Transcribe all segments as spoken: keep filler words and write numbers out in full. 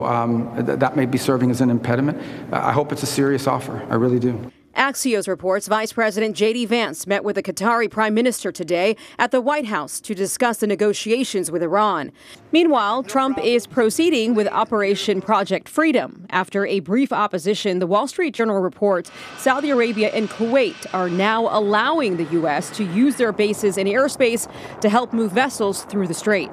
Um, th- that may be serving as an impediment. Uh, I hope it's a serious offer. I really do. Axios reports Vice President J D Vance met with the Qatari Prime Minister today at the White House to discuss the negotiations with Iran. Meanwhile, Trump is proceeding with Operation Project Freedom. After a brief opposition, the Wall Street Journal reports Saudi Arabia and Kuwait are now allowing the U S to use their bases in airspace to help move vessels through the strait.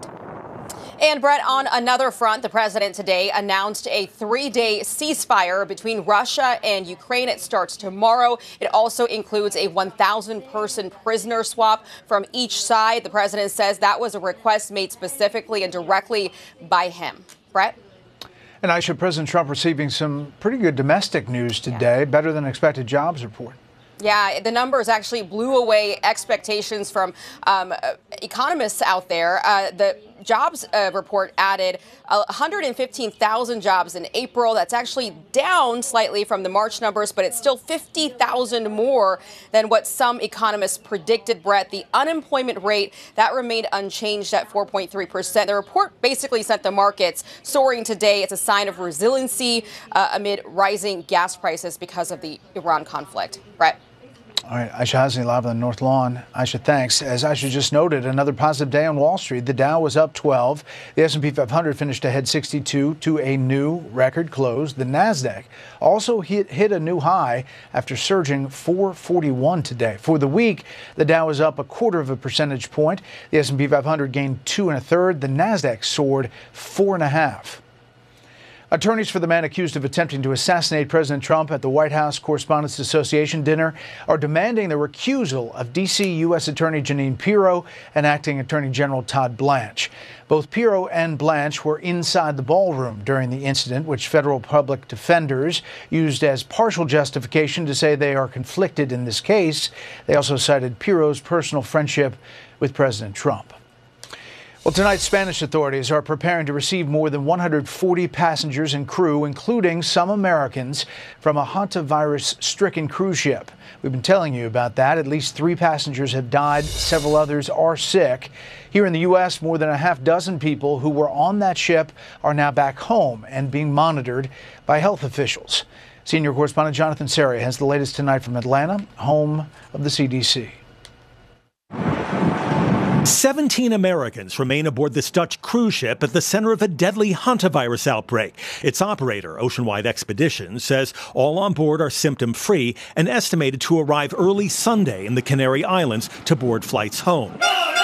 And Brett, on another front, the president today announced a three-day ceasefire between Russia and Ukraine. It starts tomorrow. It also includes a one thousand person prisoner swap from each side. The president says that was a request made specifically and directly by him. Brett? And Aisha, President Trump receiving some pretty good domestic news today, yeah. Better than expected jobs report. Yeah, the numbers actually blew away expectations from um, economists out there. Uh, the jobs uh, report added one hundred fifteen thousand jobs in April. That's actually down slightly from the March numbers, but it's still fifty thousand more than what some economists predicted, Brett. The unemployment rate, that remained unchanged at four point three percent. The report basically sent the markets soaring today. It's a sign of resiliency uh, amid rising gas prices because of the Iran conflict. Brett? All right, Aisha Hasni live on the North Lawn. Aisha, thanks. As Aisha just noted, another positive day on Wall Street. The Dow was up twelve. The S and P five hundred finished ahead sixty-two to a new record close. The Nasdaq also hit, hit a new high after surging four forty-one today. For the week, the Dow was up a quarter of a percentage point. The S and P five hundred gained two and a third. The Nasdaq soared four and a half. Attorneys for the man accused of attempting to assassinate President Trump at the White House Correspondents Association dinner are demanding the recusal of D C U S Attorney Jeanine Pirro and Acting Attorney General Todd Blanche. Both Pirro and Blanche were inside the ballroom during the incident, which federal public defenders used as partial justification to say they are conflicted in this case. They also cited Pirro's personal friendship with President Trump. Well, tonight, Spanish authorities are preparing to receive more than one hundred forty passengers and crew, including some Americans, from a hantavirus-stricken cruise ship. We've been telling you about that. At least three passengers have died. Several others are sick. Here in the U S, more than a half dozen people who were on that ship are now back home and being monitored by health officials. Senior correspondent Jonathan Serry has the latest tonight from Atlanta, home of the C D C. seventeen Americans remain aboard this Dutch cruise ship at the center of a deadly hantavirus outbreak. Its operator, Oceanwide Expeditions, says all on board are symptom-free and estimated to arrive early Sunday in the Canary Islands to board flights home.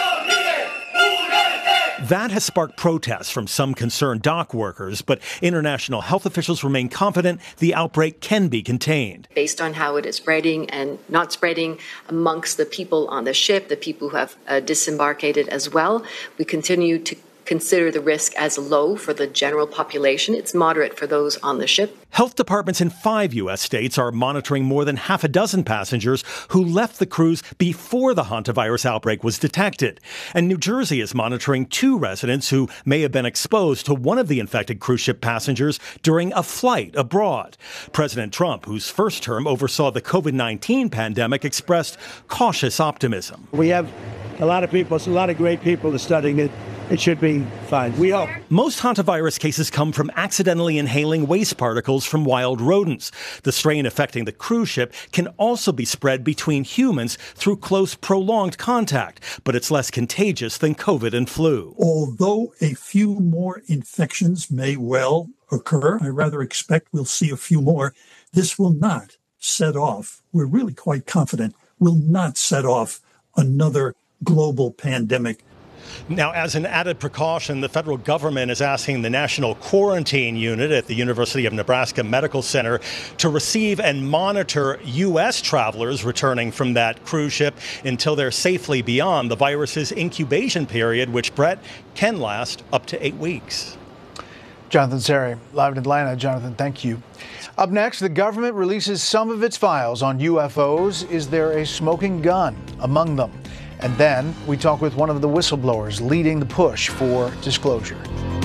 That has sparked protests from some concerned dock workers, but international health officials remain confident the outbreak can be contained. Based on how it is spreading and not spreading amongst the people on the ship, the people who have uh, disembarked as well, we continue to consider the risk as low for the general population. It's moderate for those on the ship. Health departments in five U S states are monitoring more than half a dozen passengers who left the cruise before the hantavirus outbreak was detected. And New Jersey is monitoring two residents who may have been exposed to one of the infected cruise ship passengers during a flight abroad. President Trump, whose first term oversaw the COVID nineteen pandemic, expressed cautious optimism. We have a lot of people, a lot of great people studying it. It should be fine. We hope. Most hantavirus cases come from accidentally inhaling waste particles from wild rodents. The strain affecting the cruise ship can also be spread between humans through close, prolonged contact, but it's less contagious than COVID and flu. Although a few more infections may well occur, I rather expect we'll see a few more. This will not set off, we're really quite confident, will not set off another global pandemic. Now, as an added precaution, the federal government is asking the National Quarantine Unit at the University of Nebraska Medical Center to receive and monitor U S travelers returning from that cruise ship until they're safely beyond the virus's incubation period, which, Brett, can last up to eight weeks. Jonathan Serry, live in Atlanta. Jonathan, thank you. Up next, the government releases some of its files on U F Os. Is there a smoking gun among them? And then we talk with one of the whistleblowers leading the push for disclosure.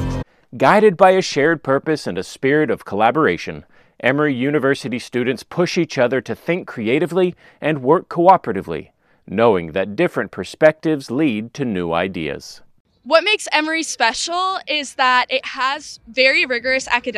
Guided by a shared purpose and a spirit of collaboration, Emory University students push each other to think creatively and work cooperatively, knowing that different perspectives lead to new ideas. What makes Emory special is that it has very rigorous academic